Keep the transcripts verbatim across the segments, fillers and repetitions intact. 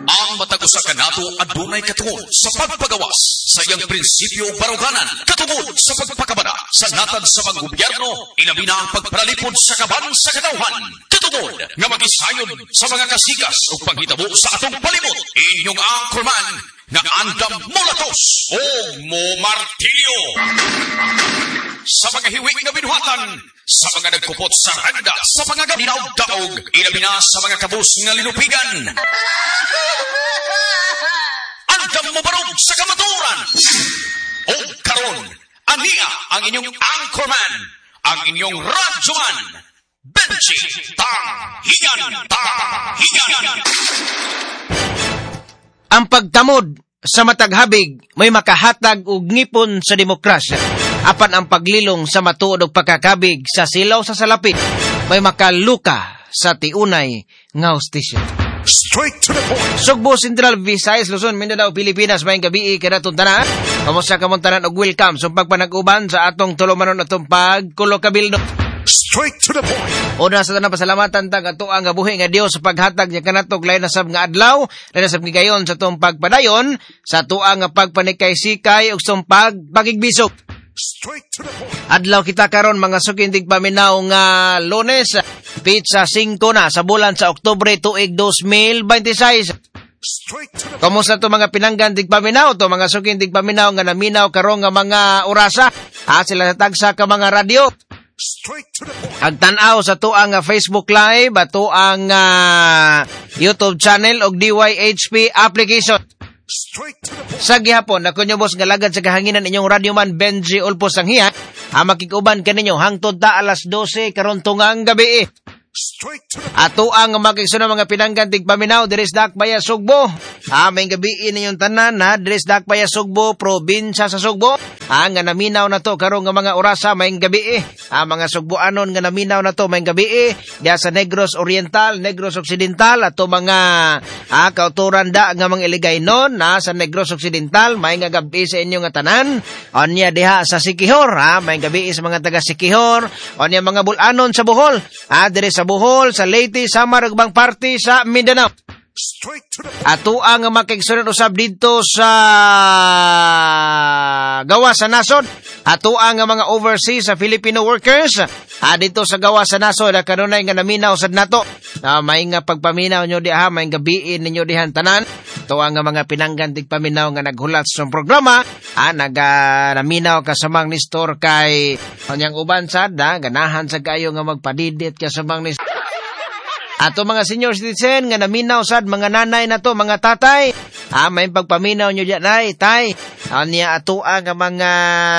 Ang matag-usa kanato adunay katungod sa pagpagawas sa iyang prinsipyo baruganan, katungod sa pagpakabada sa natad sa panggobyerno, ilabi na ang pagparalipod sa kaban sa katawhan, katungod nga magisayon sa mga kasikas o paghitabo sa atong palibot. Inyong anchorman nga andam mulatos o mo martilyo sa mga hiwig nga binuhatan, sa mga nagkupot sa ragda, sa mga gaminaw-daog, ilabi na sa mga kabus nga linupigan. Andam mo barog sa kamaturan. O karon, ania ang inyong anchorman, ang inyong radyoman, Benji Tanghigan Tanghigan. Ang pagtamod sa mataghabig may makahatag og ngipon sa demokrasya. Apan ang paglilong sa matuod og pagkakabig sa silaw sa salapit may makaluka sa tiunay nga hustisya. Straight to the point. Sugbo, Central, Visayas, Luzon, Mindanao, Pilipinas, mayong gabi kanatong tanan. Kamusta ka mong tanan og welcome sa pagpanag-uban sa atong tulumanon atong pagkulokabildo. Straight to the point. Una sa tanang pasalamatan tag ato ang gabuhi nga Dios sa paghatag niya kanatog lain na sab nga adlaw, lain na sab gigayon sa tong pagpadayon sa tuang nga pagpanikay-sikay ug sumpag pagigbisok. Straight to the point. Adlaw kita karon mga sukindig paminaw nga Lunes, pizza singko na sa bulan sa Oktubre tuig twenty twenty-six. Straight to the point. Kamusta to mga pinanggan dig paminaw to mga sukindig paminaw nga naminaw karon nga mga orasa? Ha sila sa tagsa ka mga radyo. Straight to the point. Ang tanaw sa tuang uh, Facebook Live, ato ang uh, YouTube channel og D Y H P application. Straight to the point. Sa gihapon, ako nyo boss galagad sa kahanginan inyong radyoman Benji Ulpos ang hiya. Ha makikuban kaninyo hangtod ta alas dose karon tungang gabi. Straight to the point. Ato ang makikisuna mga pinanggan tig paminaw diris Dakbaya Sugbo. Ha may gabi ninyong tanan na diris Dakbaya Sugbo, probinsya sa Sugbo. Ha nga naminaw na to karon nga mga orasa may gabi. Ha mga Sugboanon nga naminaw na to may gabi. Diya sa Negros Oriental, Negros Occidental ato mga ha kauturan da nga mga iligay non na sa Negros Occidental may nga gabi sa inyo nga tanan. Onya diha sa Siquijor, ha may gabi sa mga taga Siquijor. Onya mga Bulanon sa Bohol. Ha diris sa Bohol, sa Leyte, Samar, ug bang party sa Mindanao. Straight to the point. Ato ang makigsunod usab dito sa gawa sa nasod. Ato ang mga overseas sa Filipino workers. Ha, dito sa gawa sa nasod, kanunay nga naminaw sad nato. Ah, may nga pagpaminaw nyo di ha, may gabiin ninyo dihan tanan. Ato ang mga pinanggan tig paminaw nga naghulat sa programa. Ha, naga naminaw kasamang Nestor kay kanyang uban sad, ha, ganahan sa kayo nga magpadidit kasamang Nestor. Ato mga senior citizen nga naminaw sad mga nanay na to, mga tatay. Ah, may pagpaminaw nyo diyan ay tay. Anya ato ang mga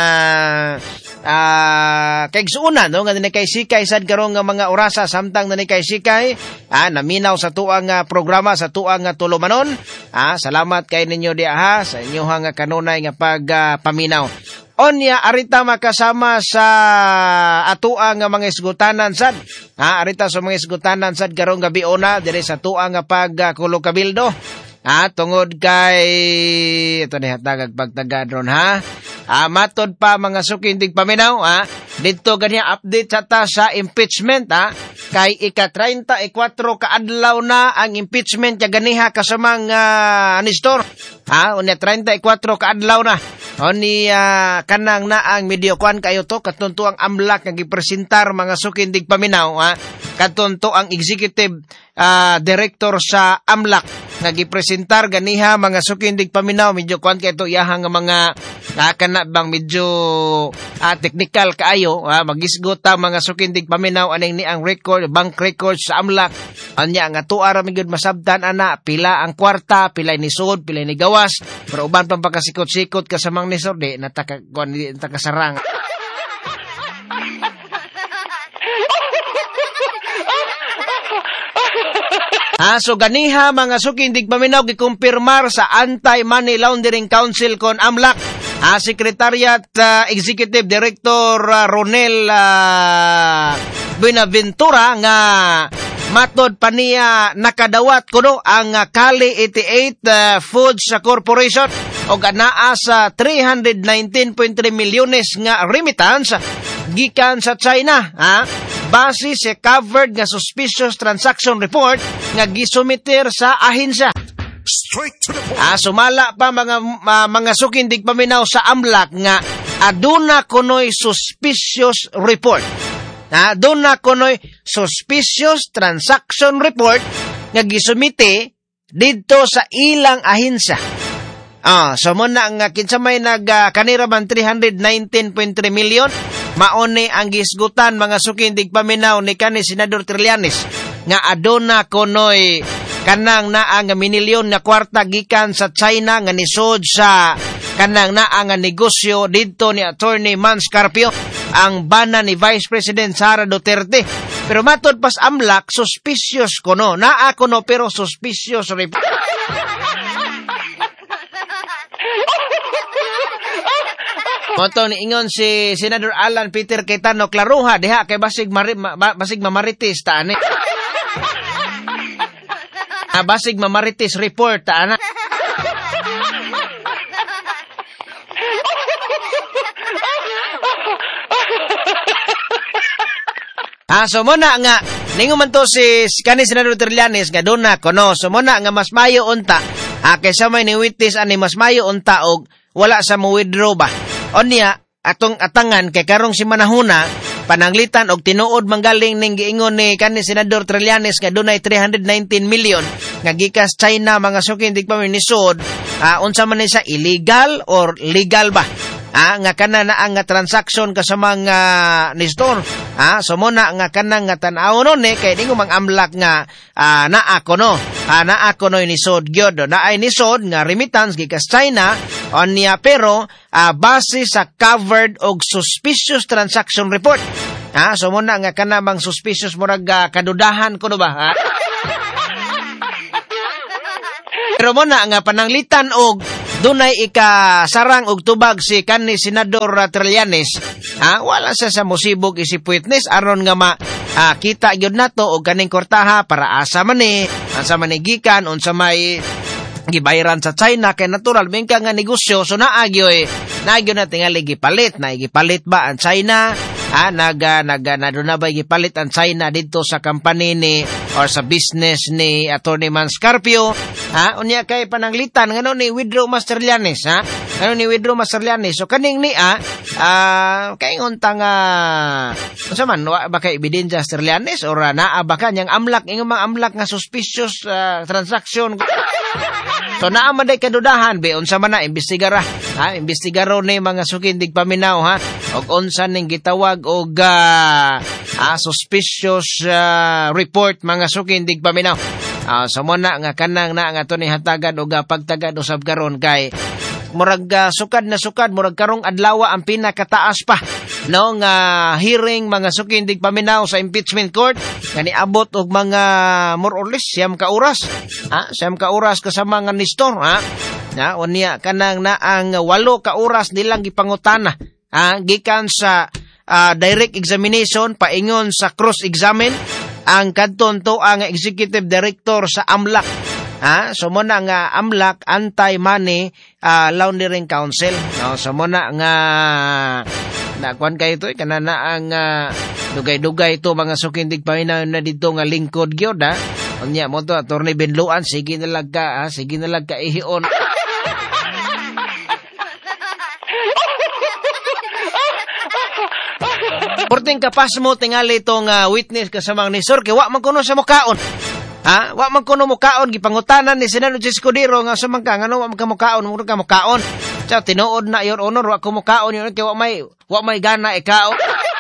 ah kaigsuunan no nga dinay kay sikay sad karon nga mga orasa samtang dinay kay sikay. Ah, naminaw sa tuang uh, programa sa tuang uh, tulumanon. Ah, salamat kay ninyo di ha sa inyohang uh, kanunay nga pagpaminaw. Uh, Onya, arita makasama sa atuang nga mga isgutanan sad. Ha, arita sa mga isgutanan sad karong gabi ona dire sa tuang nga pagkulokabildo. Ha, tungod kay ito ni hatagag pagtagad ron ha. Ah, matod pa mga sukindig paminaw ha. Dito ganya update sa ta sa impeachment ha. Kay ika thirty-four ka adlaw na ang impeachment ya ganiha kasamang uh, Nestor. Ha, unya thirty-four ka adlaw na. Oni uh, kanang na ang medyo kuan kayo to katunto ang amlak nga gipresentar mga sukindig paminaw ha. Katunto ang executive uh, director sa amlak nga gipresentar ganiha mga sukindig paminaw medyo kuan kay to iyahang mga uh, kana bang medyo uh, technical kaayo uh, magisgot ta mga sukindig paminaw aning ni ang record bank records sa amlak anya nga tuwa ra migud masabtan ana pila ang kwarta pila ni sud pila ni gawas pero uban pang pagkasikot-sikot kasamang ni sud di nataka kuan di nakasarang. Ah, so ganiha mga sukindig paminaw gikumpirmar sa Anti-Money Laundering Council kon amlak. Ah, Secretariat uh, Executive Director uh, Ronel uh, Buenaventura nga matod pa niya nakadawat kuno ang uh, Cali eighty-eight uh, Foods Corporation og anaa sa three hundred nineteen point three milyones nga remittance gikan sa China. Ha? Base sa covered nga suspicious transaction report nga gisumiter sa ahensya. Straight to the point. Ah, sumala pa mga uh, mga sukindig paminaw sa AMLAC nga aduna kunoy suspicious report. Ah, aduna kunoy suspicious transaction report nga gisumite didto sa ilang ahensya. Ah, so mo na nga kinsa may nag uh, kaniraman three hundred nineteen point three million maone ang gisgutan mga sukindig paminaw ni kanhi Senador Trillanes nga aduna kunoy kanang naa nga minilyon nga kwarta gikan sa China nga nisod sa kanang naa nga negosyo didto ni Attorney Mans Carpio ang bana ni Vice President Sara Duterte. Pero matod pas AMLAC, suspicious kuno. Naa kuno pero suspicious report. Moto ni ingon si Senador Alan Peter Cayetano, klaruha diha kay basig mari, ma, basig mamaritis ta ani. Ah, basig mamaritis report ta ana. Ah, so muna nga ningon man to si kanhi Senador Trillanes nga duna kono. So muna nga mas mayo unta. Ah, kaysa may ni witness ani mas mayo unta og wala sa mo withdraw ba. Onya atong atangan kay karong si manahuna pananglitan og tinuod manggaling ning giingon ni kanhi Senador Trillanes nga dunay three hundred nineteen million nga gikas China mga sukin dig pa minisod. Ah, unsa man ni sa illegal or legal ba? Ah, nga kana na ang transaction kasama nga ni store. Ah, so mo na nga kanang nga tan-aw no ni kay dingo mang AMLAC nga ah, naa kono. Ah, naa kono ni sod gyud. Naay ni sod nga remittance gikas China onya pero ah, base sa covered og suspicious transaction report. Ah, so mo na nga kana mang suspicious murag uh, kadudahan kuno ba? Ha? Pero mo na nga pananglitan og dunay ikasarang og tubag si kanhi Senador Trillanes. Ah, wala sa sa mosibog isip witness aron nga ma ah, kita gyud nato og kaning kortaha para asa man ni, asa man ni gikan unsa may gibayaran sa China kay natural bingka nga negosyo so naagyo eh naagyo na tingali gipalit na gipalit ba ang China. Ah, naga naga na do na ba gipalit ang China dito sa company ni or sa business ni Attorney Mans Carpio. Ha, unya kay pananglitan ngano ni withdraw Master Trillanes, ha? Ngano ni withdraw Master Trillanes. So kaning ni ah, ah kay ngontang ah unsa man wa ba kay ebidensya Master Trillanes or uh, naa ba kanyang AMLAC ingon mang AMLAC nga suspicious uh, transaction. So naa man day kadudahan be unsa man na imbestigara. Ha, imbestigaro ni mga sukindig paminaw ha. Og unsa ning gitawag og uh, ah, suspicious uh, report mga sukindig paminaw. Ah, so mo na nga kanang na nga to ni hatagan og uh, pagtagad usab karon kay murag uh, sukad na sukad murag karong adlaw ang pinakataas pa no nga hearing mga sukindig paminaw sa impeachment court kani abot og mga more or less siyam ka oras. Ha, siyam ka oras kasama nga nistor ha. Na unya kanang na ang walo ka oras nilang gipangutana. Ah, gikan sa uh, direct examination paingon sa cross examine ang kadton to ang executive director sa AMLAC. Ha, so mo na nga AMLAC Anti-Money uh, Laundering Council. No, so mo na nga nakuan kay ito kanana ang uh, dugay-dugay to mga sukindig paminaw na dito nga lingkod gyud ha. Unya mo to Attorney Benluan sige na lang ka, ha? Sige na lang ka ihion. Porting kapas mo tingali itong uh, witness kasamang ni Sir, kaya wa man kuno sa mukaon. Ha? Wa man kuno mukaon, gipangutanan ni Senador Escudero nga samang ka, ano, wa man ka mukaon, muro ka mukaon. Sa tinuod na, Your Honor, wa ko mukaon, yun, kaya wa may, wa may gana ikaw.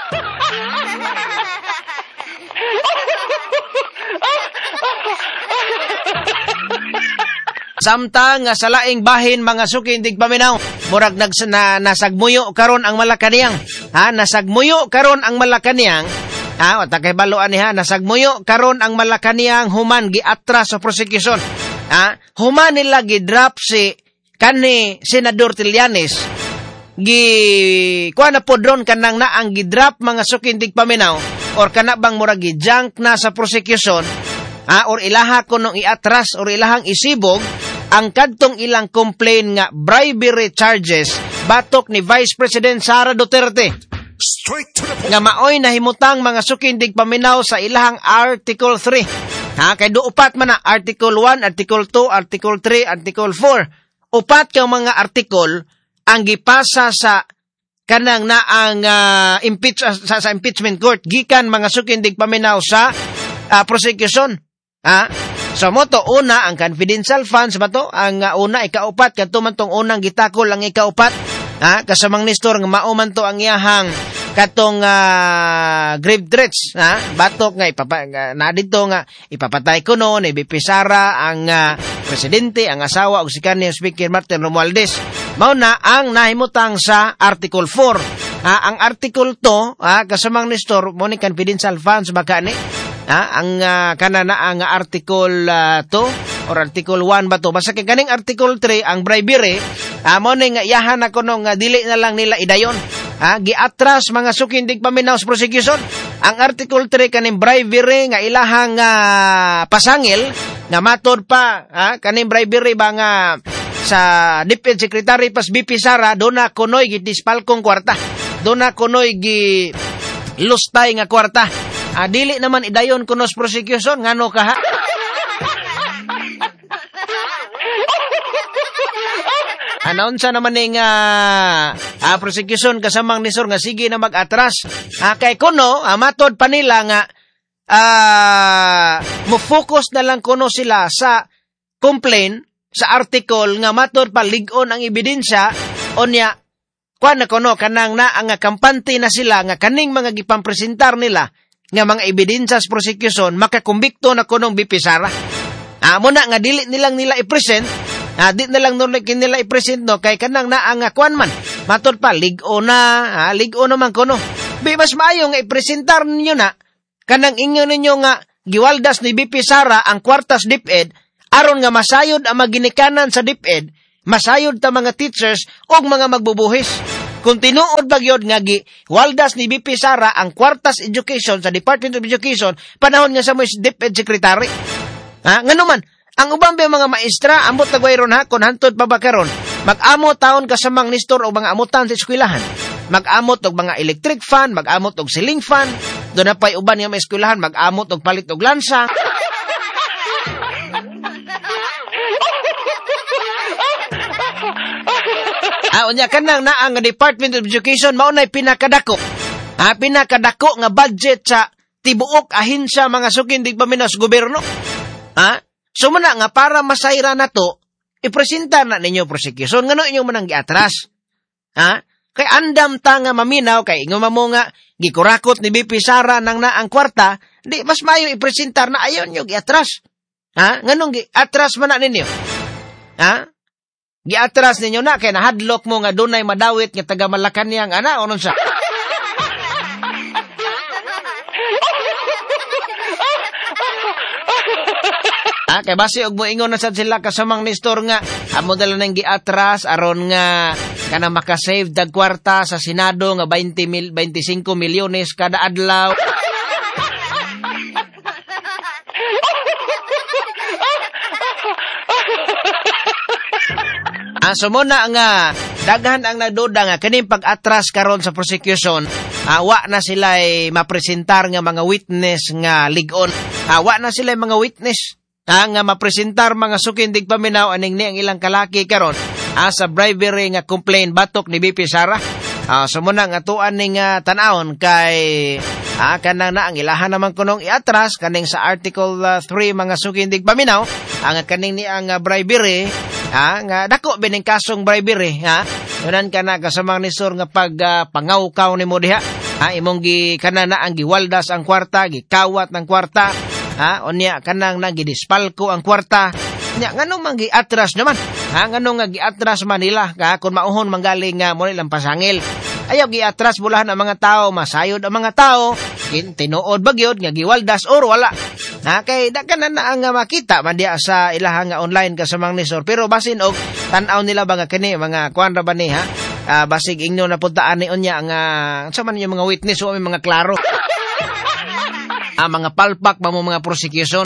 Samtang nga sa laing bahin mga sukindig paminaw, murag nags na nasagmuyo karon ang Malacañang. Ha, nasagmuyo karon ang Malacañang. Ha, wata kay baluan niya, nasagmuyo karon ang Malacañang human giatras sa prosecution. Ha, human nila gi-drop si kanhi Senador Trillanes. Gi kuha na po drone kanang na ang gi-drop mga sukindig paminaw or kana bang murag gi-junk na sa prosecution. Ha, or ilaha kunong iatras or ilahang isibog ang kadtong ilang complain nga bribery charges batok ni Vice President Sara Duterte. Straight to the point. Nga maoy nahimutang mga sukindig paminaw sa ilahang Article three. Ha, kay do upat man na Article one, Article two, Article three, Article four. Upat ka mga article ang gipasa sa kanang na ang uh, impeach sa, sa impeachment court gikan mga sukindig paminaw sa uh, prosecution. Ha? So mo to una ang confidential funds ba to ang uh, una ikaupat kadto man tong unang gitakol ang ikaupat. Ha, kasamang Nestor nga mao man to ang iyahang katong uh, grave threats, ha, batok nga ipapa nga, na dito nga ipapatay ko no ni B P Sara ang uh, presidente, ang asawa ug si kanhi Speaker Martin Romualdez. Mao na ang nahimutang sa Article four. Ha, ang Article two, ha, kasamang Nestor mo ni confidential funds baka ni, ha, ang uh, kanana ang Article uh, two or Article one ba to? Basta kay kaning Article three ang bribery, ah, mo ni nga iyahan ako no nga dili na lang nila idayon. Ah, giatras mga sukindig paminaw sa prosecution. Ang Article three kaning bribery nga ilahang uh, pasangil nga matod pa, ah, kaning bribery ba nga sa DepEd Secretary pas B P Sara do na kunoy gidispalkong kwarta. Do na kunoy gi lustay nga kwarta. Ah, dili naman idayon kuno sa prosecution ngano ka ha? Announce naman ning uh, uh, prosecution kasamang Nestor nga sige na mag-atras. Uh, kay kuno, uh, matod pa nila nga uh, mo-focus na lang kuno sila sa complaint, sa article nga matod pa ligon ang ebidensya o niya, kwa na kuno, kanang na ang kampante na sila nga kaning mga gipampresentar nila nga mga ebidensya sa prosecution, makakumbikto na kunong B P Sara. Uh, muna nga dili nilang nila i-present, Ah, di na lang nun nila i-present no, kay kanang na ang kwan man. Matod pa, ligo na, ha, ligo naman kuno. Bi, mas maayo nga i-presentar ninyo na, kanang inyo ninyo nga, giwaldas ni B P Sara ang kwartas DepEd, aron nga masayod ang maginikanan sa DepEd, masayod ta mga teachers o mga magbubuhis. Kung tinuod bagyod nga giwaldas ni B P Sara ang kwartas education sa Department of Education, panahon nga sa mo DepEd Secretary. Ha, nga naman, ang ubang mga maestra, amot nagwayron ha, kung hantod pa ba karon, mag-amot taon kasamang Nestor o mga amutan sa eskwelahan. Mag-amot og mga electric fan, mag-amot og ceiling fan, doon na pa'y uban nga eskwelahan, mag-amot og palit og lansa. Ah, unya kanang na ang Department of Education, maunay pinakadako. Ha, pinakadako nga budget sa tibuok ahinsya mga sukindig paminaw sa gobyerno. Ha? So muna nga para masayra na to, ipresenta na ninyo prosecution, ngano inyong manang giatras. Ha? Kay andam ta nga maminaw, kay ingo mo nga, gikurakot ni B P Sara nang na ang kwarta, di mas mayo ipresentar na ayon nyo giatras. Ha? Nganong giatras man na ninyo? Ha? Giatras ninyo na, kay nahadlok mo nga dunay madawit nga taga Malacañang, ana, onon sa... Ah, kay base og moingon na sad sila kasamang Nestor nga amo dala nang giatras aron nga kana makasave dag kwarta sa Senado nga twenty mil, twenty-five milyones kada adlaw. Ah, so muna nga daghan ang naduda nga kaning pag-atras karon sa prosecution, awa na sila ay mapresentar nga mga witness nga ligon. Awa na sila mga witness ah, nga mapresentar mga sukindig paminaw aning ni ang ilang kalaki karon ah, sa bribery nga complaint batok ni B P Sara. Ah, so muna nga tuan ning uh, tanawon kay ah, kanang na ang ilahan naman kunong iatras kaning sa Article uh, three mga sukindig paminaw ang kaning ni ang uh, bribery ah, nga dako bining kasong bribery ha. Unan kana kasamang Nestor nga pag uh, pangawkaw nimo diha. Ha, imong gi kana na ang giwaldas ang kwarta, gikawat ng kwarta. Ha, unya kanang nagidispalko ang kwarta. Nya ngano man giatras naman. Ha, ngano nga giatras Manila ka kun mauhon manggaling nga mo nilang pasangil. Ayaw giatras bulahan ang mga tao, masayod ang mga tao. Tinuod bagyod nga giwaldas or wala. Ha, kay da kana na ang makita man diya sa ilahang nga online kasamang Nestor. Pero basin og tan-aw nila ba nga kini mga kuan ra ba ni ha? Uh, basig ingno na puntaan ni unya nga uh, sa man yung mga witness o mga klaro. Ah, mga palpak ba mo mga prosecution.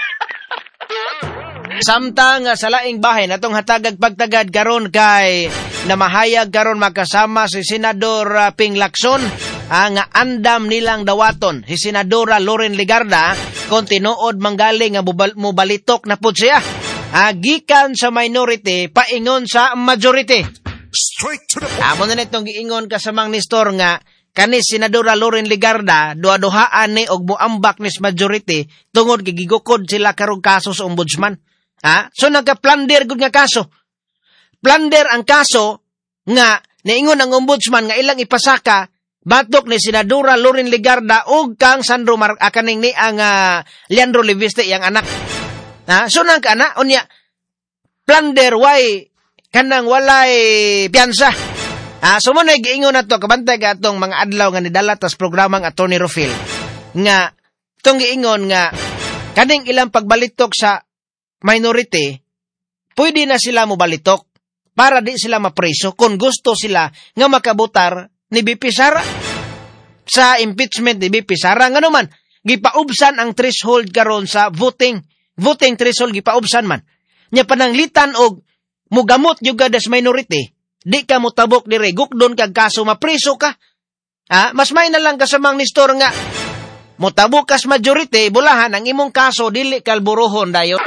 Samtang uh, sa laing bahay natong hatagag pagtagad karon kay na mahayag karon makasama si Senador uh, Ping Lacson uh, nga andam nilang dawaton si Senadora Loren Legarda kung tinuod manggaling nga mubalitok na pud siya uh, gikan sa minority paingon sa majority. Straight to the point. Amo na nitong giingon kasamang Nestor nga kani Senadora Loren Legarda duha-duhaan ni og muambak nis majority tungod gigigukod sila karong kaso sa ombudsman. Ha? So nagka-plunder gud nga kaso. Plunder ang kaso nga niingon ang ombudsman nga ilang ipasaka batok ni Senadora Loren Legarda ug kang Sandro Mar ah, kaning ni ang uh, Leandro Leviste yang anak. Ha? So nang kana unya plunder why kanang walay piyansa. Ah, so mo na giingon nato kabantay ka atong mga adlaw nga nidala tas programang Attorney Rufil nga tong giingon nga kaning ilang pagbalitok sa minority pwede na sila mo balitok para di sila mapreso kung gusto sila nga makabutar ni B P Sara sa impeachment ni B P Sara nga naman gipaubsan ang threshold karon sa voting voting threshold gipaubsan man nya pananglitan og mugamot yung gadas minority di ka mo tabok dire gukdon kag kaso mapreso ka ha mas may na lang kasamang Nestor nga mo tabok kas majority bulahan ang imong kaso dili kalburohon dayon.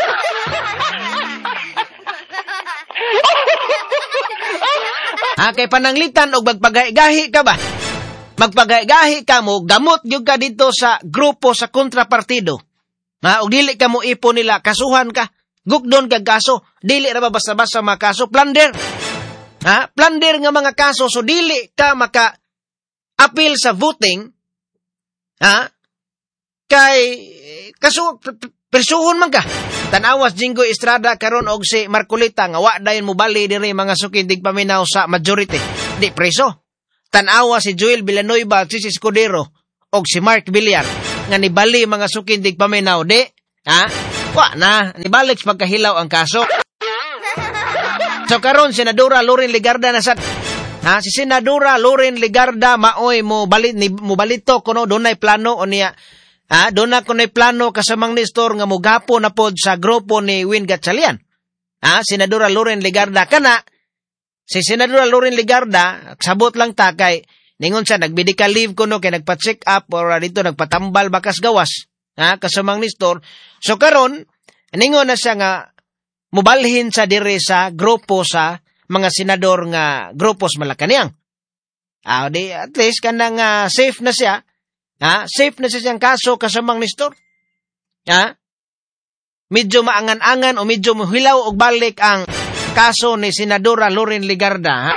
Ha, kay pananglitan og magpagahi ka ba? Magpagahi ka mo, gamot gyud ka dito sa grupo sa kontrapartido. Ha, og dili ka mo ipo nila, kasuhan ka. Gukdon kag kaso, dili ra ba basta-basta mga kaso, plunder. Ha, plunder nga mga kaso, so dili ka maka appeal sa voting. Ha? Kay kaso persuhon man ka. Tanawas Jinggoy Estrada karon og si Marcolita nga wa dayon mobali diri mga sukindig paminaw sa majority. Di preso. Tanawa si Joel Villanueva at si Escudero og si Mark Villar nga nibali mga sukindig paminaw di. Ha? Wa na nibalik pagkahilaw ang kaso. So karon Senadora Loren Legarda na sad. Ha, si Senadora Loren Legarda maoy mo balit ni mo balito kuno dunay plano o niya. Ah, doon na kunay plano kasamang Nestor nga mugapo na pod sa grupo ni Win Gatchalian. Ah, Senadora Loren Legarda kana. Si Senadora Loren Legarda, sabot lang ta kay ningon siya nag-medical leave kuno kay nagpa-check up or dito nagpatambal bakas gawas. Ah, kasamang Nestor. So karon ningon na siya nga mubalhin sa dire sa grupo sa mga senador nga grupos Malacañang. Ah, di at least kanang uh, safe na siya. Ha? Safe na siya siyang kaso kasamang Nestor. Ha? Medyo maangan-angan o medyo mahilaw o balik ang kaso ni Senadora Loren Legarda. Ha?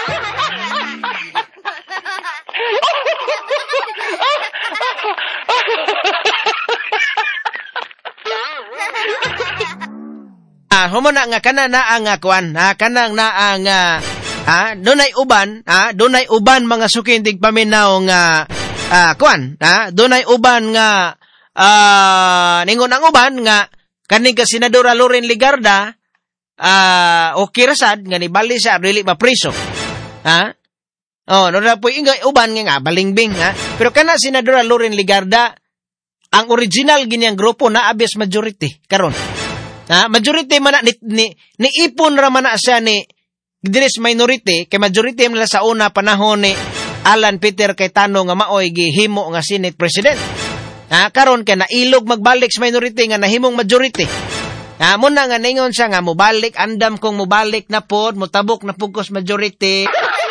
Ah, humana nga kana na ang kwan, ha? Kanang na ang uh, ha? Dunay uban, ha? Dunay uban mga sukindig paminaw nga Ah, kuan, ha? Dunay uban nga ah ningon ang uban nga kaning ka Senadora Loren Legarda ah okay ra sad nga nibali siya dili mapreso. Ha? Oh, no ra po ingay uban nga balingbing ha. Pero kana Senadora Loren Legarda ang original ginyang grupo na abis majority karon. Ha? Majority man na ni, ni, ni ipon ra man na siya ni diris minority kay majority nila sa una panahon ni Alan Peter Cayetano nga maoy gihimo nga Senate President. Ha, karon kay nailog magbalik sa minority nga nahimong majority. Ha, mo na nga ningon siya nga mobalik andam kong mobalik na pod, motabok na pugkos majority.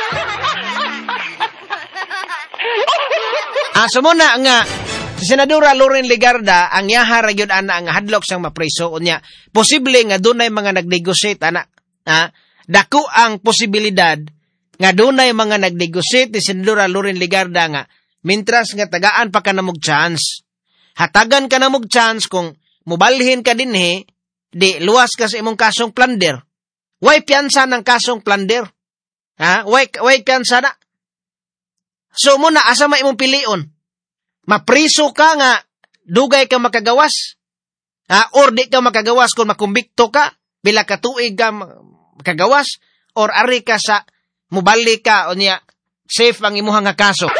Ah, so mo na nga si Senadora Loren Legarda ang yaha ra gyud ana nga hadlok siyang mapreso unya. Posible nga dunay mga nag-negotiate ana. Ha, dako ang posibilidad nga dunay mga nag-negotiate ni Senadora Loren Legarda nga mintras nga tagaan pa ka na mog chance. Hatagan ka na mog chance kung mubalhin ka dinhi, di luwas ka sa imong kasong plunder. Way piyansa ng kasong plunder. Ha? Way, way piyansa na. So muna, asa ma imong pilion? Mapriso ka nga, dugay ka makagawas. Ha? Or di ka makagawas kung makumbikto ka, bila ka tuig ka makagawas, or ari ka sa mubalik ka o niya safe ang imuhang nga kaso.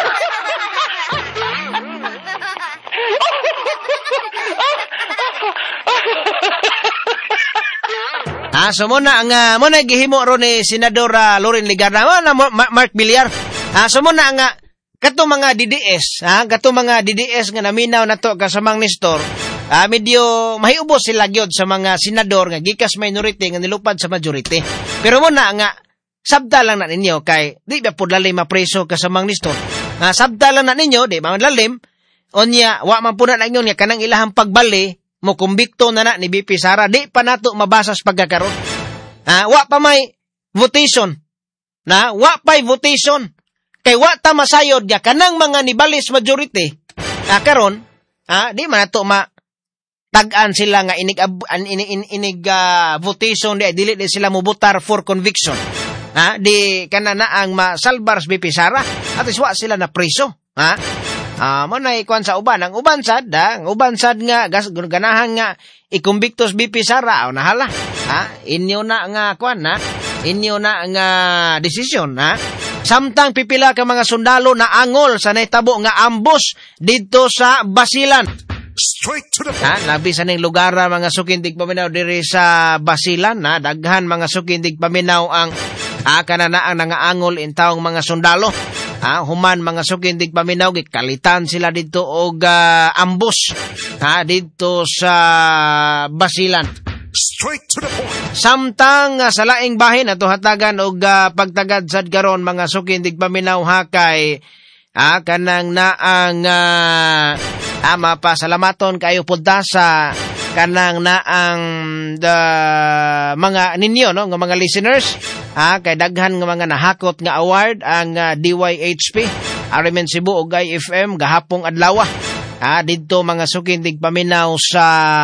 Ah, so muna ang uh, muna gihimo ro ni Senador uh, Loren Ligarda na Ma- Mark Villar. Ah, so muna nga kato mga D D S, ha, kato mga D D S nga naminaw nato kasamang Nestor. Ah, medyo mahiubos sila gyud sa mga senador nga gikas minority nga nilupad sa majority. Pero muna nga sabta lang na ninyo kay di ba pud lalim mapreso kasamang Nestor. Ah, sabta lang na ninyo di ba lalim onya wa man pud na ingon nga kanang ilahang pagbali mo kumbikto na na ni B P Sara, di pa nato mabasas pagkakaroon. Ah, wa pa may votation. Na, wa pa'y votation. Kay wa ta masayod ya kanang mga nibalis majority. Ah, karon, ah, di man nato ma tag-an sila nga inig an, inig, inig, inig uh, votation di dili di sila mobutar for conviction. Ha, di kana na ang masalbar sa B P Sara at iswa sila na preso. Ha? Ah, mo na ikuan sa uban ang uban sad da, ang uban sad nga gas ganahan nga ikumbiktos B P Sara o nahala. Ha? Inyo na nga kuan na, inyo na nga desisyon, ha? Samtang pipila ka mga sundalo na angol sa naitabo nga ambos dito sa Basilan. Straight to the point. Ha, labi sa ning lugar mga sukindig paminaw diri sa Basilan, na daghan mga sukindig paminaw ang ah, kananaan nga angol in taong mga sundalo. Ha, human mga sukindig paminaw gikalitan sila dito og uh, ambos ha dito sa Basilan. Straight to the point. Samtang uh, sa laing bahin ato hatagan og uh, pagtagad sad karon mga sukindig paminaw ha kay ah, kanang naang uh, ah, mapasalamaton kayo pudta sa kanang naang the mga ninyo no nga mga listeners. Ah, kay daghan nga mga nahakot nga award ang uh, D Y H P, R M N Cebu ug I F M gahapong adlaw. Ah, didto mga sukindig paminaw sa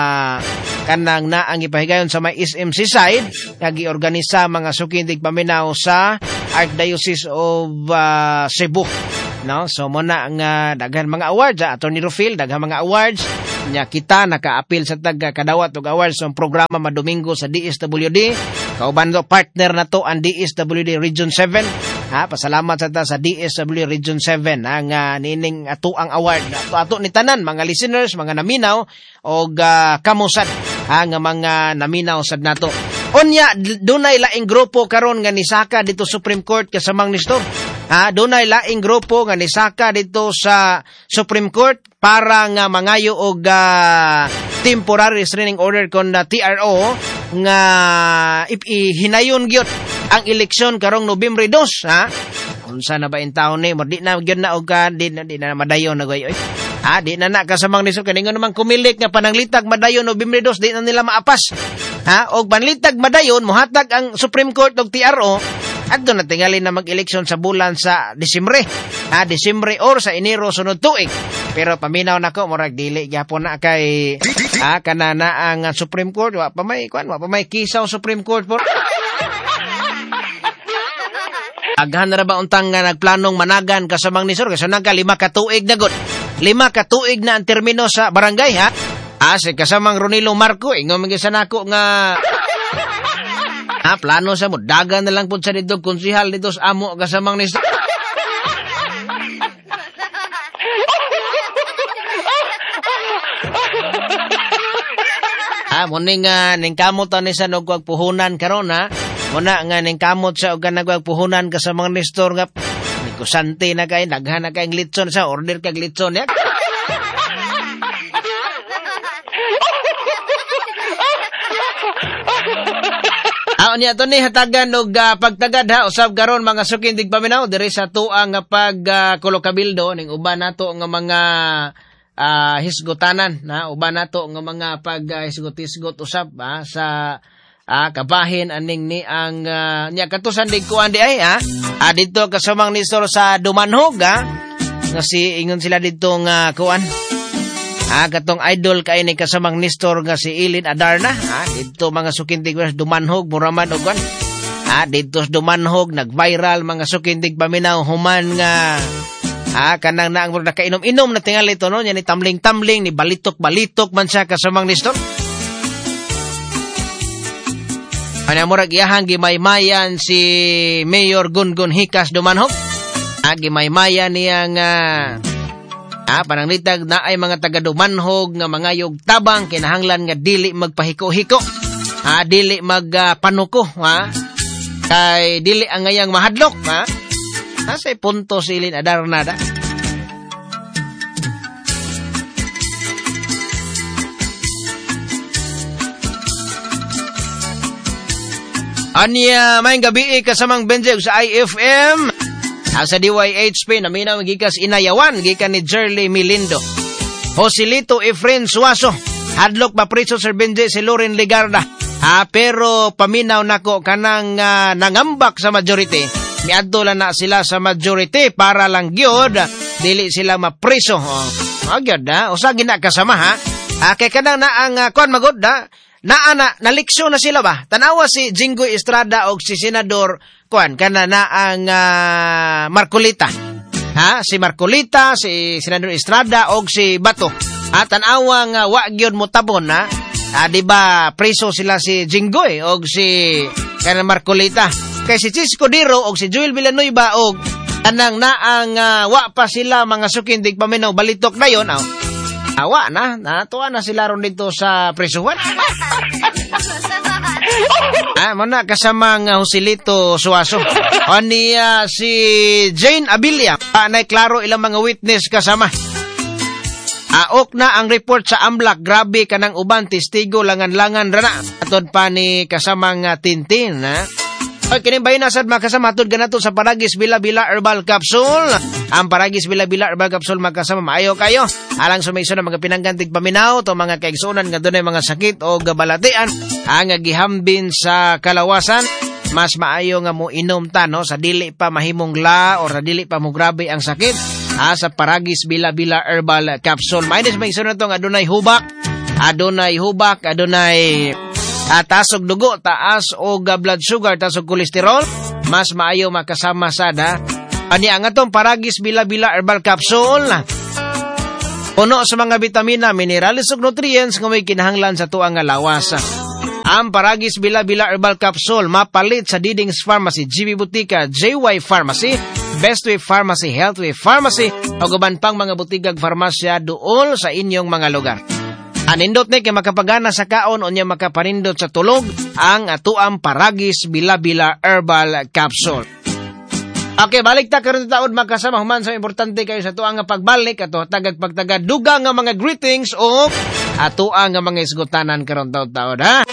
kanang naang ipahigayon sa may S M C side nga giorganisa mga sukindig paminaw sa Archdiocese of uh, Cebu. No, so mo na nga daghan mga awards sa Attorney Rufil, daghan mga awards nya kita naka-apil sa tag kadawat og awards sa programa madomingo sa D S W D. Kauban do partner na to ang D S W D Region seven. Ha, pasalamat sa ta sa D S W Region seven ang uh, nining ato ang award ato ato ni tanan mga listeners, mga naminaw og uh, kamusad ha, nga mga naminaw sad nato. Unya dunay laing grupo karon nga nisaka dito Supreme Court kasamang Nestor. Ha, dunay laing grupo nga nisaka dito sa Supreme Court para nga mangayo og uh, temporary restraining order kon na T R O nga ihinayon gyud ang eleksyon karong Nobyembre two. Ha, unsa na ba in taon ni mo di na gyud na og uh, di na di na madayon na goy. Ha, di na na kasamang Nestor kaningon naman kumilik nga pananglitag madayon Nobyembre two di na nila maapas. Ha, og panlitag madayon mohatag ang Supreme Court og T R O at doon na tingali na mag-eleksyon sa bulan sa Disyembre. Ha, Disyembre or sa Enero sunod tuig. Pero paminaw nako murag dili gyapon na kay ha kanana ang Supreme Court wa pa may kuan wa pa may kisaw Supreme Court por. Aghan na ba untang nga nagplanong managan kasamang Nestor kasi nagka lima ka tuig na gud. Lima ka tuig na ang termino sa barangay ha. Ah, si kasamang Ronilo Marco ingon man sa nako nga ah, plano sa mo dagan na lang pud sa dito konsehal dito sa amo kasamang Nestor. Ah, muning nga uh, ning kamot ani sa nagwag puhunan karon ha. Muna nga ning kamot sa og nagwag puhunan kasamang Nestor nga ni kusante na kay daghan na kay litson sa order kag litson ya. Aon niya to ni hatagan og uh, pagtagad ha usab karon mga sukindig paminaw diri sa tuang nga pag uh, kulokabildo ning uban nato nga mga uh, hisgotanan na uban nato nga mga pag uh, hisgot-hisgot usab ha, sa uh, kabahin aning ni ang uh, nya katusan dig kuan di ay ha uh, dito kasamang Nestor sa Dumanhog ha nga si ingon sila dito nga kuan. Ah, katong idol kay ni kasamang Nestor nga si Ilin Adarna. Ah, dito mga sukindig Dumanhog muraman og kan. Ah, dito sa Dumanhog nag-viral mga sukindig paminaw human nga ah kanang naang murag nakainom-inom na tingali to no, nya ni tamling-tamling ni balitok-balitok man siya kasamang Nestor. Ana murag iyahang gimaymayan si Mayor Gungun Hikas Dumanhog. Ah, gimaymayan niya nga Ah, pananglitag na ay mga taga Dumanhog nga mangayog tabang kinahanglan nga dili magpahiko-hiko. ah, dili magpanuko, ha? Kay dili ang ngayang mahadlok, ha? Asay punto silin adar nada. Anya, may gabi kasamang Benjeg sa I F M. Sa D Y H P, naminaw gikas Inayawan, gikan ni Jerly Milindo. Joselito Efren Suaso, hadlok pa preso Sir Benjeg si Loren Ligarda. Ha, pero paminaw nako kanang uh, nangambak sa majority. Miadto lang na sila sa majority para lang gyud dili sila mapreso. Oh, oh gyud ha, usa gina kasama ha. Ah, kay kanang na ang uh, kuan magod da. Naana, naliksyon na sila ba? Tanawa si Jinggoy Estrada o si Senador Kuan, kana na ang uh, Marcolita. Ha? Si Marcolita, si Senador Estrada o si Bato. Ha? Tanawa nga uh, wagyon mo tabon, ha? Ah, di ba preso sila si Jinggoy o si kana Marcolita. Kay si Cisco Diro o si Joel Villanueva o kanang na ang uh, wa pa sila mga sukindig paminaw balitok na yon, oh. Awa na, natuwa na sila ron dito sa presuhan. Ah, muna kasama ng Joselito Suaso. O niya uh, si Jane Abilia. Ah, na klaro ilang mga witness kasama. Aok na ang report sa Amlak. Grabe ka ng uban, testigo, langan-langan rana. Atod pa ni kasamang uh, Tintin, ha? Oy, kinibayin na sad makasama atod ganato sa Paragis Bila-Bila Herbal Capsule. Ang Paragis Bila-Bila Herbal Capsule magkasama maayo kayo. Alang sumayso na mga pinanggantig paminaw to mga kaigsunan nga dunay mga sakit o gabalatian ang gihambin sa kalawasan. Mas maayo nga mo inom ta no sa dili pa mahimong la or sa dili pa mo grabe ang sakit. Ah, sa Paragis Bila-Bila Herbal Capsule. Mainis may iso na to nga adunay hubak, adunay hubak, adunay At tasog dugo, taas o blood sugar, tasog kolesterol, mas maayo makasama sada. Ani ang atong Paragis Bila-Bila Herbal Capsule. Puno sa mga vitamina, minerales ug nutrients nga may kinahanglan sa tuang nga lawas. Ang Paragis Bila-Bila Herbal Capsule mapalit sa Diding's Pharmacy, G B Butika, J Y Pharmacy, Best Way Pharmacy, Health Way Pharmacy, o guban pang mga butigag farmasya duol sa inyong mga lugar. Anindot ni kay makapagana sa kaon o niya makaparindot sa tulog ang atuang Paragis Bila-Bila Herbal Capsule. Okay, balik ta karon taod makasama human sa importante kayo sa tuang nga pagbalik ato tagad pagtagad duga nga mga greetings o atuang nga mga isgutanan karon taod-taod ha.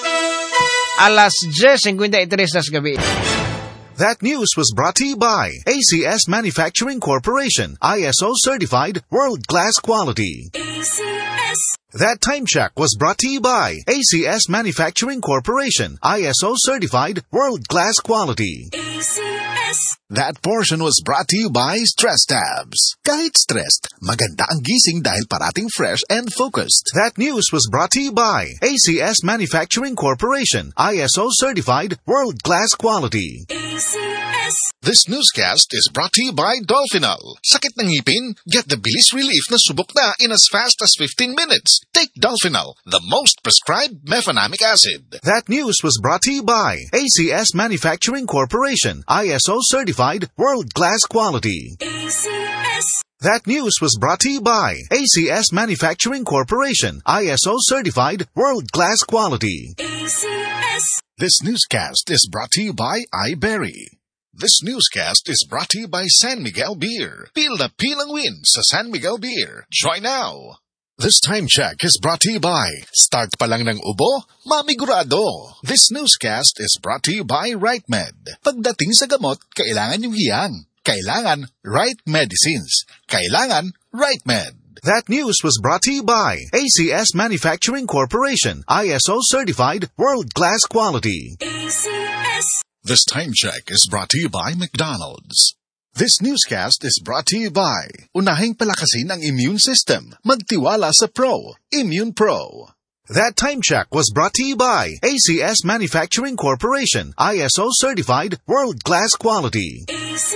Alas ten fifty-three nas gabi. That news was brought to you by A C S Manufacturing Corporation, I S O certified, world-class quality. A C S. That time check was brought to you by A C S Manufacturing Corporation, I S O certified, world-class quality. A C S. That portion was brought to you by Stress Tabs. Kahit stressed, maganda ang gising dahil parating fresh and focused. That news was brought to you by A C S Manufacturing Corporation, I S O certified, world-class quality. A C S. This newscast is brought to you by Dolphinal. Sakit ng ngipin? Get the bilis relief na subok na in as fast as fifteen minutes. Take Dolphinal, the most prescribed mefenamic acid. That news was brought to you by A C S Manufacturing Corporation, I S O certified, world-class quality. A C S. That news was brought to you by A C S Manufacturing Corporation, I S O certified, world-class quality. A C S. This newscast is brought to you by iBerry. This newscast is brought to you by San Miguel Beer. Pil na pil ang win sa San Miguel Beer. Try now. This time check is brought to you by Start pa lang ng ubo, mamigurado. This newscast is brought to you by RightMed. Pagdating sa gamot, kailangan yung hiyang. Kailangan Right Medicines. Kailangan RightMed. That news was brought to you by A C S Manufacturing Corporation, I S O certified, world-class quality. A C S. This time check is brought to you by McDonald's. This newscast is brought to you by Unahing palakasin ang immune system. Magtiwala sa Pro. Immune Pro. That time check was brought to you by A C S Manufacturing Corporation, I S O certified, world-class quality. A C S.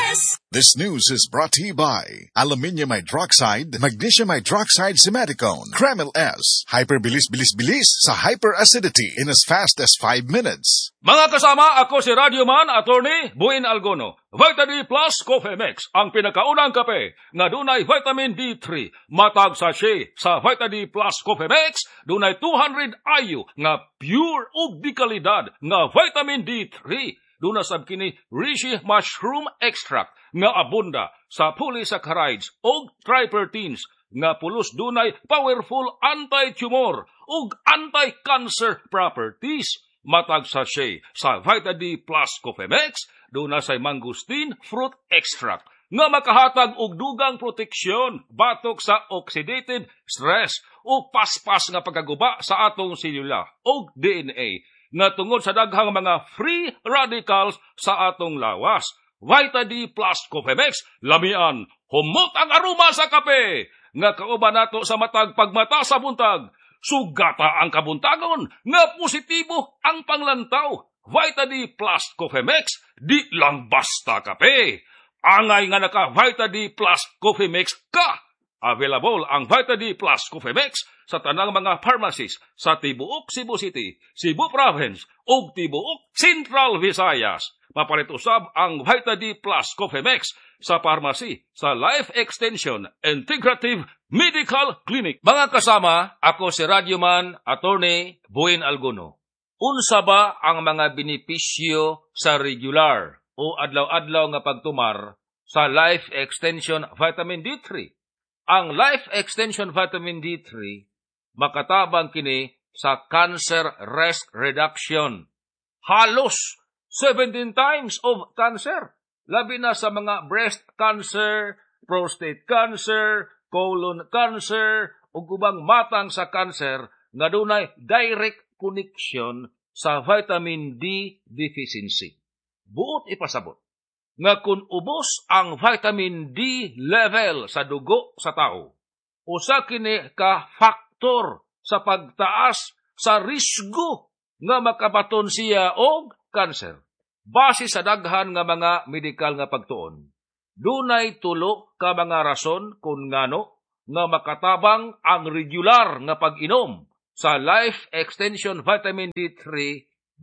S. This news is brought to you by Aluminium Hydroxide, Magnesium Hydroxide Simaticone, Kremil S, Hyperbilis-bilis-bilis sa hyperacidity in as fast as five minutes. Mga kasama, ako si Radioman, Attorney Buin Algono. Vita D Plus Coffee Mix, ang pinakaunang kape nga dunay vitamin D three. Matag sachet sa Vita D Plus Coffee Mix, dunay two hundred I U nga pure ug di kalidad nga vitamin D three. Duna sab kini reishi mushroom extract nga abunda sa polysaccharides ug tripterpenes nga pulos dunay powerful anti-tumor ug anti-cancer properties. Matag sachet sa Vita D Plus Coffee Mix, duna say mangosteen fruit extract nga makahatag og dugang proteksyon batok sa oxidative stress o paspas nga pagkaguba sa atong selula og D N A nga tungod sa daghang mga free radicals sa atong lawas. Vita D Plus Coffee Mix, lamian, humot ang aroma sa kape nga kauban nato sa matag pagmata sa buntag. Sugata ang kabuntagon nga positibo ang panglantaw. Vita D Plus Coffee Mix, di lang basta kape. Angay nga naka Vita D Plus Coffee Mix ka. Available ang Vita D Plus Coffee Mix sa tanang mga pharmacies sa tibuok Cebu City, Cebu Province ug tibuok Central Visayas. Mapalit usab ang Vita D Plus Coffee Mix sa pharmacy sa Life Extension Integrative Medical Clinic. Mga kasama, ako si Radioman, Attorney Buin Algono. Unsa ba ang mga benepisyo sa regular o adlaw-adlaw nga pagtumar sa Life Extension Vitamin D three? Ang Life Extension Vitamin D three makatabang kini sa cancer risk reduction. Halos seventeen times of cancer. Labi na sa mga breast cancer, prostate cancer, colon cancer, ug ubang matang sa cancer nga dunay direct connection sa vitamin D deficiency. Buot ipasabot nga kung ubos ang vitamin D level sa dugo sa tao, usa kini ka faktor sa pagtaas sa risgo nga makabaton siya og cancer. Base sa daghan nga mga medikal nga pagtuon, dunay tulo ka mga rason kung ngano nga makatabang ang regular nga pag-inom sa Life Extension Vitamin D three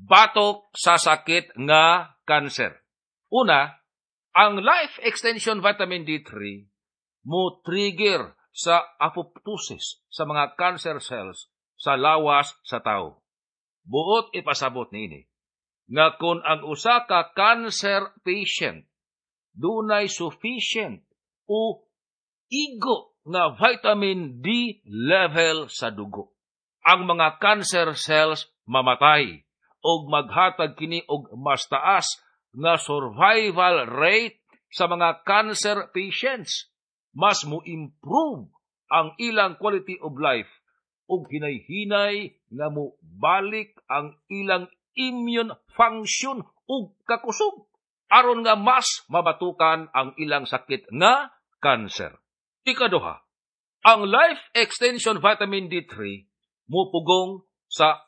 batok sa sakit nga cancer. Una, ang Life Extension Vitamin D three mo trigger sa apoptosis sa mga cancer cells sa lawas sa tao. Buot ipasabot niini nga kung ang usa ka cancer patient dunay sufficient o igo nga vitamin D level sa dugo, ang mga cancer cells mamatay og maghatag kini og mas taas nga survival rate sa mga cancer patients. Mas mo improve ang ilang quality of life ug hinay-hinay nga mo balik ang ilang immune function ug kakusog aron nga mas mabatukan ang ilang sakit nga cancer. Ikaduha, ang Life Extension Vitamin D three mupugong sa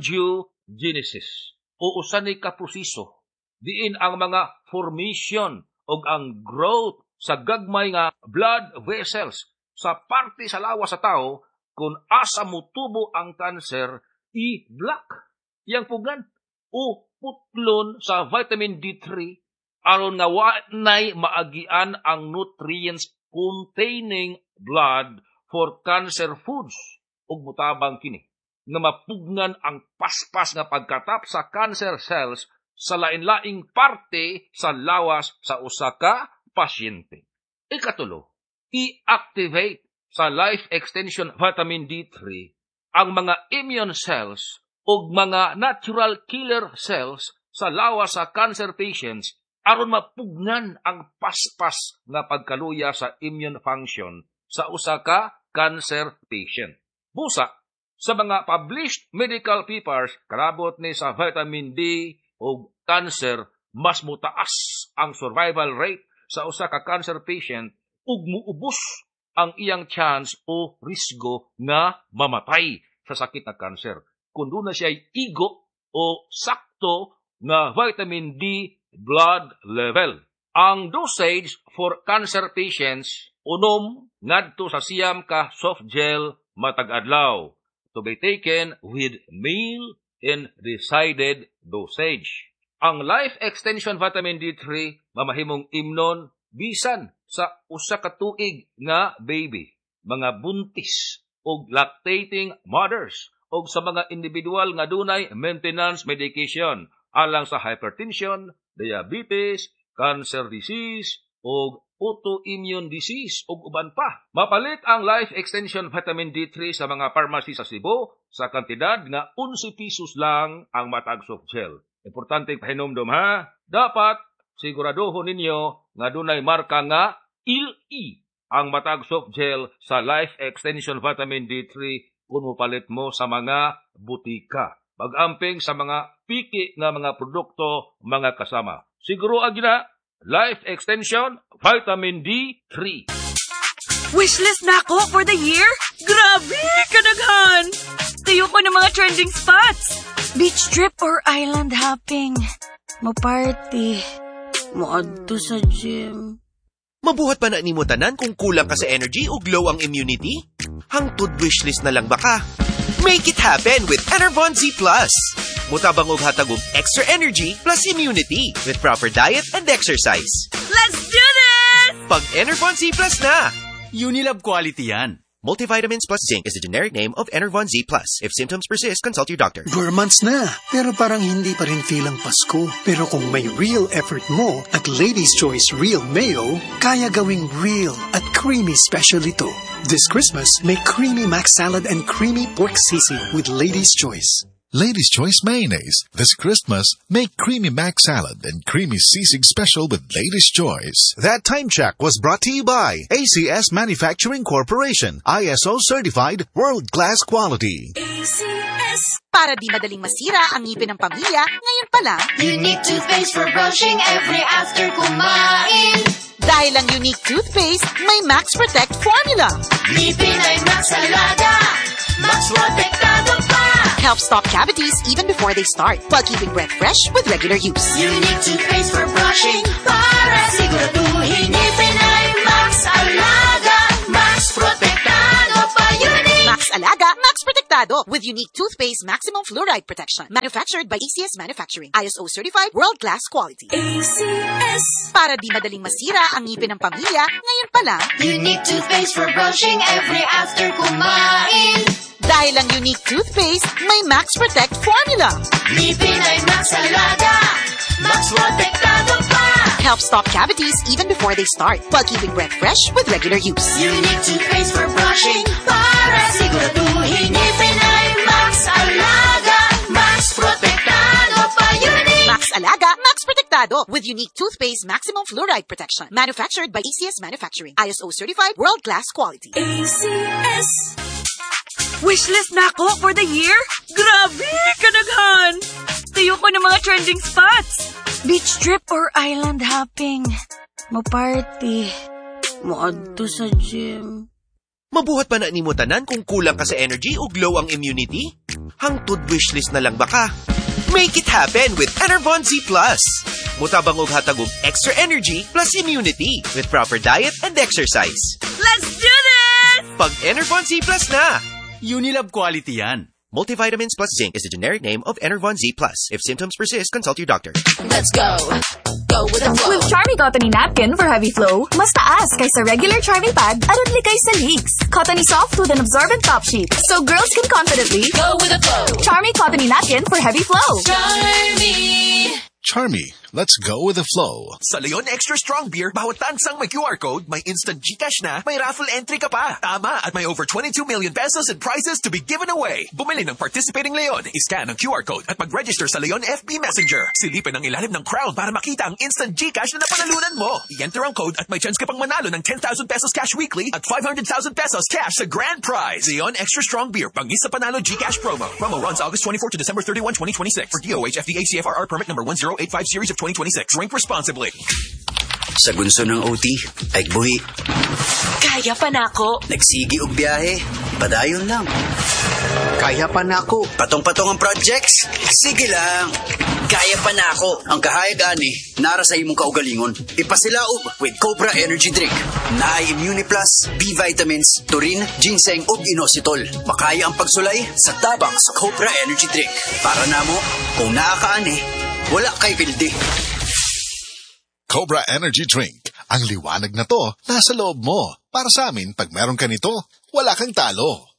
angiogenesis o usa ni ka proseso diin ang mga formation o ang growth sa gagmay nga blood vessels sa parte sa lawas sa tao kung asa mutubo ang cancer i-block yang pugan o putlon sa vitamin D three aron nga wanay maagian ang nutrients containing blood for cancer foods ug mutabang kini nga mapugnan ang paspas nga pagkatap sa cancer cells sa lain-laing parte sa lawas sa usa ka pasyente. Ikatulo, i-activate sa Life Extension Vitamin D three ang mga immune cells o mga natural killer cells sa lawas sa cancer patients aron mapugnan ang paspas nga pagkaluya sa immune function sa usa ka cancer patient. Busa, sa mga published medical papers, karabot ni sa vitamin D o cancer, mas mutaas ang survival rate sa usa ka cancer patient ug muubos ang iyang chance o risgo nga mamatay sa sakit na cancer. Kung doon na siya igo o sakto nga vitamin D blood level. Ang dosage for cancer patients unom ngadto sa siyam ka soft gel matag adlaw to be taken with meal in decided dosage. Ang Life Extension Vitamin D three mamahimong imnon bisan sa usa ka tuig nga baby, mga buntis ug lactating mothers ug sa mga individual nga dunay maintenance medication alang sa hypertension, diabetes, cancer disease ug autoimmune disease ug uban pa. Mapalit ang Life Extension Vitamin D three sa mga pharmacy sa Cebu sa kantidad nga eleven pesos lang ang matag soft gel. Importante pahinomdom ha. Dapat siguraduhon ninyo nga dunay marka nga L E ang matag soft gel sa Life Extension Vitamin D three kung mupalit mo sa mga butika. Pag-amping sa mga piki nga mga produkto mga kasama. Siguro agina Life Extension Vitamin D three. Wishlist na ako for the year? Grabe, kadaghan! Tayo ko ng mga trending spots. Beach trip or island hopping. Mo-party. Mo-adto sa gym. Mabuhat pa na ni mo tanan kung kulang ka sa energy o glow ang immunity? Hangtod wishlist na lang baka? Make it happen with Enervon Z Plus. Mutabang og hatag og extra energy plus immunity with proper diet and exercise. Let's do this! Pag Enervon Z Plus na! Unilab quality yan. Multivitamins plus zinc is the generic name of Enervon Z Plus. If symptoms persist, consult your doctor. Four months na, pero parang hindi pa rin feel ang Pasko. Pero kung may real effort mo at Lady's Choice Real Mayo, kaya gawing real at creamy special ito. This Christmas, make creamy mac salad and creamy pork sisig with Lady's Choice. Lady's Choice Mayonnaise. This Christmas, make creamy mac salad and creamy sisig special with Lady's Choice. That time check was brought to you by A C S Manufacturing Corporation, I S O certified, world-class quality. A C S. Para di madaling masira ang ngipin ng pamilya, ngayon pa lang, Unique toothpaste for brushing every after kumain. dahil ang Unique toothpaste may Max Protect formula. Ngipin ay Max Alaga, Max Protektado pa. Helps stop cavities even before they start, while keeping breath fresh with regular use. Unique toothpaste for brushing para siguraduhin ngipin ay Max Alaga, Max Protektado pa. Unique Max Alaga, Max Protektado with Unique toothpaste maximum fluoride protection. Manufactured by A C S Manufacturing, I S O certified, world-class quality. A C S. Para di madaling masira ang ngipin ng pamilya, ngayon pa lang, Unique toothpaste for brushing every after kumain. dahil ang Unique toothpaste may Max Protect formula. Ngipin ay Max Alaga, Max Protektado pa. Helps stop cavities even before they start, while keeping breath fresh with regular use. Unique toothpaste for brushing para siguraduhin ngipin ay Max Alaga, Max Protektado pa. Unique Max Alaga, Max Protektado with Unique toothpaste maximum fluoride protection. Manufactured by A C S Manufacturing, I S O certified, world-class quality. A C S. Wishlist na ako for the year? Grabe, kadaghan! Tayo ko ng mga trending spots. Beach trip or island hopping. Mo-party. Mo-adto sa gym. Mabuhat pa na ni mo tanan kung kulang ka sa energy o glow ang immunity? Hangtod wishlist na lang baka? Make it happen with Enervon Z Plus. Mutabang og hatag og extra energy plus immunity with proper diet and exercise. Let's do this! Pag Enervon Z Plus na! Unilab quality yan. Multivitamins plus zinc is the generic name of Enervon Z Plus. If symptoms persist, consult your doctor. Let's go. Go with the flow. With Charmy Cottony Napkin for heavy flow, mas taas kaysa regular Charmy Pad at ligay sa leaks. Cottony soft with an absorbent top sheet, so girls can confidently Go with the flow. Charmy Cottony Napkin for heavy flow. Charmy. Charmy, let's go with the flow. Sa Leon Extra Strong Beer, bawat tansang may Q R code, may instant GCash na, may raffle entry ka pa. Tama, at may over twenty-two million pesos in prizes to be given away. Bumili ng participating Leon, iscan ang Q R code at mag-register sa Leon F B Messenger. Silipin ang ilalim ng crown para makita ang instant GCash na napanalunan mo. I-enter ang code at may chance ka pang manalo ng ten thousand pesos cash weekly at five hundred thousand pesos cash sa grand prize. Leon Extra Strong Beer, pangis sa panalo GCash promo. Promo runs August twenty-fourth to December thirty-first, twenty twenty-six. For D O H F D A C F R R permit number one zero eight five series of twenty twenty-six. Drink responsibly. Sa gunso ng O T, ay buhi. Kaya pa na ako. Nagsigi og biyahe, padayon lang. Kaya pa na ako. Patong-patong ang projects? Sige lang. Kaya pa na ako. Ang kahayag ani, nara sa imong kaugalingon. Ipasilaob with Cobra Energy Drink. Naay Immuniplus, B-vitamins, taurine, ginseng ug inositol. Makaya ang pagsulay sa tabang sa Cobra Energy Drink. Para namo, kung naakaani, wala kay pildi. Cobra Energy Drink. Ang liwanag na to, nasa loob mo. Para sa amin, pag meron ka nito, wala kang talo.